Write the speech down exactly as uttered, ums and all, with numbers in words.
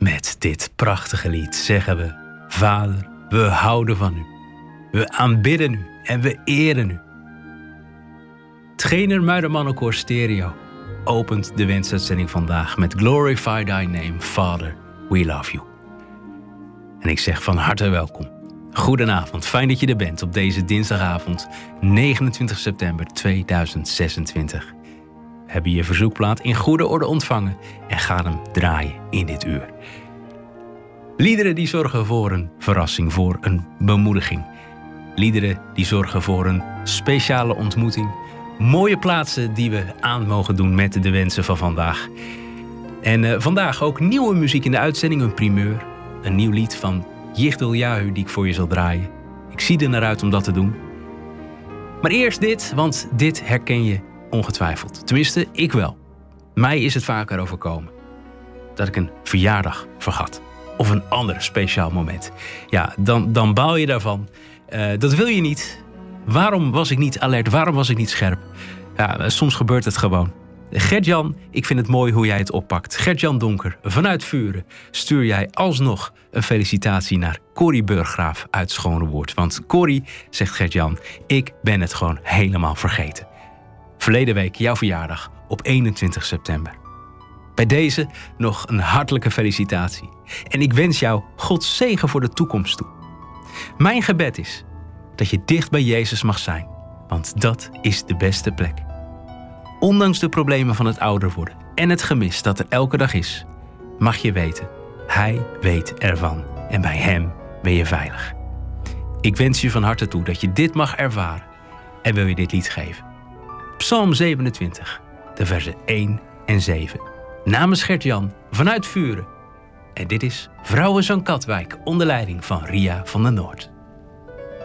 Met dit prachtige lied zeggen we: Vader, we houden van u. We aanbidden u en we eren u. Het Gener Muidermannenkoor Stereo opent de wensuitzending vandaag met Glorify Thy Name, Father, we love you. En ik zeg van harte welkom. Goedenavond, fijn dat je er bent op deze dinsdagavond negenentwintig september tweeduizend zesentwintig. We hebben je verzoekplaat in goede orde ontvangen en gaan hem draaien in dit uur. Liederen die zorgen voor een verrassing, voor een bemoediging. Liederen die zorgen voor een speciale ontmoeting. Mooie plaatsen die we aan mogen doen met de wensen van vandaag. En uh, vandaag ook nieuwe muziek in de uitzending, een primeur. Een nieuw lied van Yigdal Yahu die ik voor je zal draaien. Ik zie er naar uit om dat te doen. Maar eerst dit, want dit herken je ongetwijfeld. Tenminste, ik wel. Mij is het vaker overkomen dat ik een verjaardag vergat. Of een ander speciaal moment. Ja, dan, dan baal je daarvan. Uh, dat wil je niet. Waarom was ik niet alert? Waarom was ik niet scherp? Ja, soms gebeurt het gewoon. Gert-Jan, ik vind het mooi hoe jij het oppakt. Gert-Jan Donker, vanuit Vuren stuur jij alsnog een felicitatie naar Corrie Burggraaf uit Schonewoerd. Want Corrie, zegt Gert-Jan, ik ben het gewoon helemaal vergeten. Verleden week jouw verjaardag op eenentwintig september. Bij deze nog een hartelijke felicitatie. En ik wens jou Gods zegen voor de toekomst toe. Mijn gebed is dat je dicht bij Jezus mag zijn, want dat is de beste plek. Ondanks de problemen van het ouder worden en het gemis dat er elke dag is, mag je weten, Hij weet ervan en bij Hem ben je veilig. Ik wens je van harte toe dat je dit mag ervaren en wil je dit lied geven. Psalm zevenentwintig, de versen één en zeven. Namens Gert-Jan vanuit Vuren. En dit is Vrouwenzang Katwijk onder leiding van Ria van der Noord.